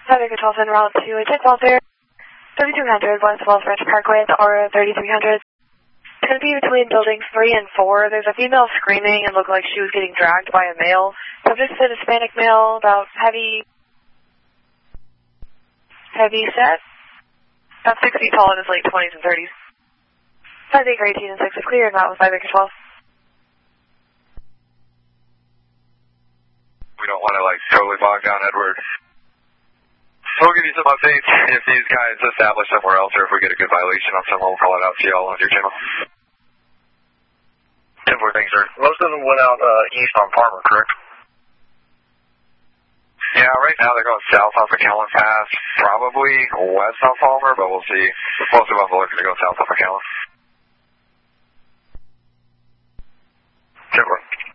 Cyber Control en route to a tip welfare, 3200 West Wells Ranch Parkway at the Aura 3300. It's going to be between buildings 3 and 4. There's a female screaming and looked like she was getting dragged by a male. Subject's a Hispanic male, about heavy set, about 6 feet tall in his late 20s and 30s. Size 8 for 18 and 6 is clear and not with Cyber Control. We don't want to totally bog down Edward. We'll give you some updates if these guys establish somewhere else or if we get a good violation on someone, we'll call it out to y'all on your channel. Edward, thanks, sir. Most of them went out east on Palmer, correct? Yeah, right now they're going south off of Callan Pass, probably west on Palmer, but we'll see. Most of them are looking to go south off of Callan. Edward.